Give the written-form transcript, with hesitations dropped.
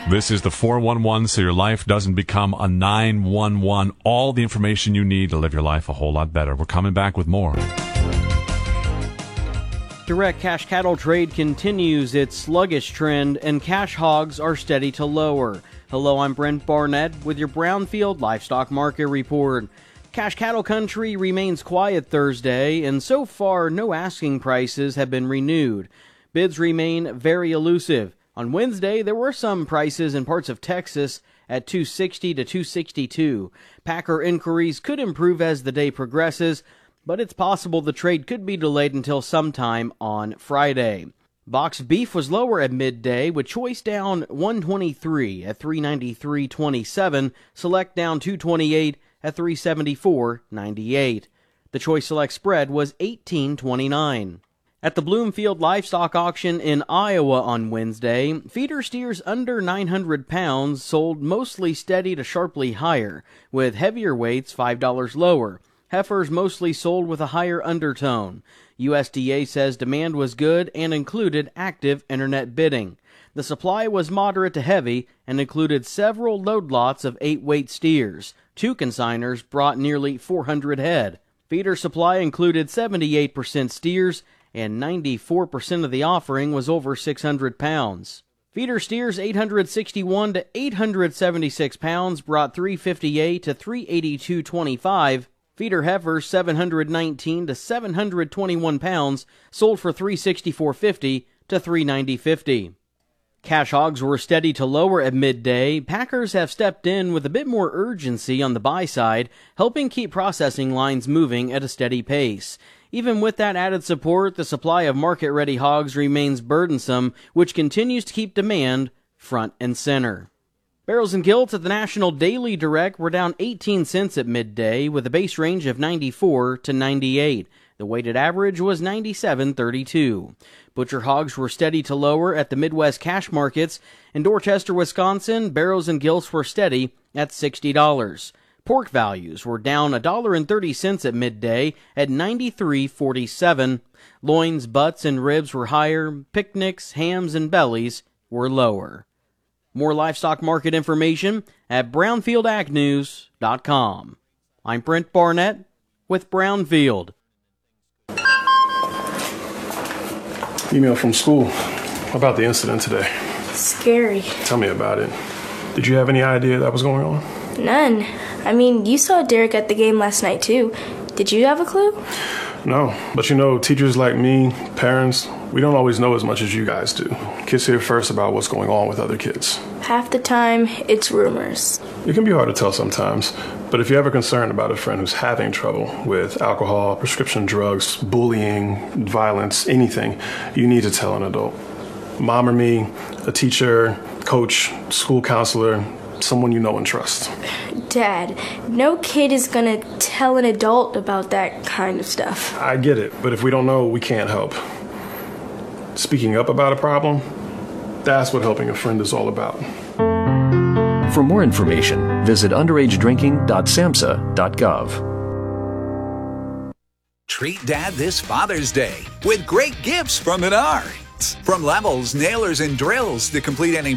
This is the 411, so your life doesn't become a 911. All the information you need to live your life a whole lot better. We're coming back with more. Direct cash cattle trade continues its sluggish trend, and cash hogs are steady to lower. Hello, I'm Brent Barnett with your Brownfield Livestock Market Report. Cash cattle country remains quiet Thursday, and so far no asking prices have been renewed. Bids remain very elusive. On Wednesday, there were some prices in parts of Texas at $260 to $262. Packer inquiries could improve as the day progresses, but it's possible the trade could be delayed until sometime on Friday. Boxed beef was lower at midday, with choice down $123 at $393.27, select down $228 at $374.98. The choice select spread was $18.29. At the Bloomfield Livestock Auction in Iowa on Wednesday, feeder steers under 900 pounds sold mostly steady to sharply higher, with heavier weights $5 lower. Heifers mostly sold with a higher undertone. USDA says demand was good and included active internet bidding. The supply was moderate to heavy and included several load lots of 8-weight steers. 2 consigners brought nearly 400 head. Feeder supply included 78% steers, and 94% of the offering was over 600 pounds. Feeder steers 861 to 876 pounds brought 358 to 382.25. Feeder heifers 719 to 721 pounds sold for 364.50 to 390.50. Cash hogs were steady to lower at midday. Packers have stepped in with a bit more urgency on the buy side, helping keep processing lines moving at a steady pace. Even with that added support, the supply of market-ready hogs remains burdensome, which continues to keep demand front and center. Barrels and gilts at the National Daily Direct were down 18 cents at midday, with a base range of 94 to 98. The weighted average was 97.32. Butcher hogs were steady to lower at the Midwest cash markets. In Dorchester, Wisconsin, barrels and gilts were steady at $60. Pork values were down $1.30 at midday at $93.47. Loins, butts, and ribs were higher. Picnics, hams, and bellies were lower. More livestock market information at brownfieldagnews.com. I'm Brent Barnett with Brownfield. Email from school about the incident today. Scary. Tell me about it. Did you have any idea that was going on? None. I mean, you saw Derek at the game last night, too. Did you have a clue? No, but you know, teachers like me, parents, we don't always know as much as you guys do. Kids hear first about what's going on with other kids. Half the time, it's rumors. It can be hard to tell sometimes, but if you're ever concerned about a friend who's having trouble with alcohol, prescription drugs, bullying, violence, anything, you need to tell an adult. Mom or me, a teacher, coach, school counselor, someone you know and trust. Dad, no kid is gonna tell an adult about that kind of stuff. I get it, but if we don't know, we can't help. Speaking up about a problem, that's what helping a friend is all about. For more information, visit underagedrinking.samhsa.gov. Treat Dad this Father's Day with great gifts from Menards. From levels, nailers, and drills to complete any